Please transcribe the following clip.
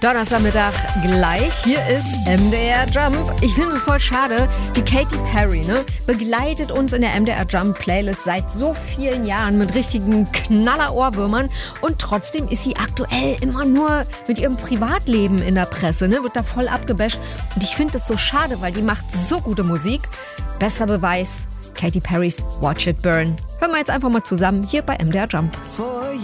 Donnerstagmittag gleich. Hier ist MDR Jump. Ich finde es voll schade. Die Katy Perry, begleitet uns in der MDR Jump Playlist seit so vielen Jahren mit richtigen Knaller-Ohrwürmern. Und trotzdem ist sie aktuell immer nur mit ihrem Privatleben in der Presse, wird da voll abgebasht. Und ich finde das so schade, weil die macht so gute Musik. Bester Beweis, Katy Perrys Watch It Burn. Hören wir jetzt einfach mal zusammen hier bei MDR Jump.